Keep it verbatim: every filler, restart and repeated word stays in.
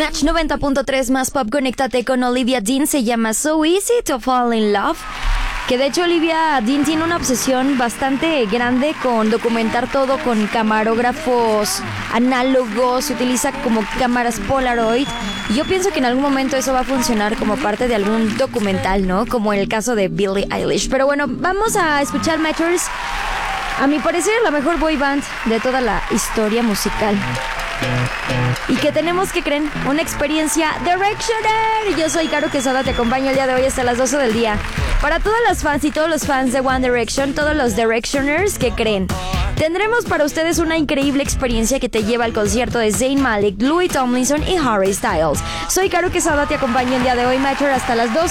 Match noventa punto tres más pop, conéctate con Olivia Dean, se llama So Easy to Fall in Love. Que de hecho Olivia Dean tiene una obsesión bastante grande con documentar todo con camarógrafos análogos, utiliza como cámaras Polaroid. Y yo pienso que en algún momento eso va a funcionar como parte de algún documental, ¿no? Como en el caso de Billie Eilish. Pero bueno, vamos a escuchar Matchers. A mi parecer, la mejor boy band de toda la historia musical. Y que tenemos, que creen, una experiencia Directioner. Yo soy Caro Quesada, te acompaño el día de hoy hasta las doce del día. Para todas las fans y todos los fans de One Direction, todos los Directioners, que creen, tendremos para ustedes una increíble experiencia que te lleva al concierto de Zayn Malik, Louis Tomlinson y Harry Styles. Soy Caro Quesada, te acompaño el día de hoy, Matcher, hasta las doce.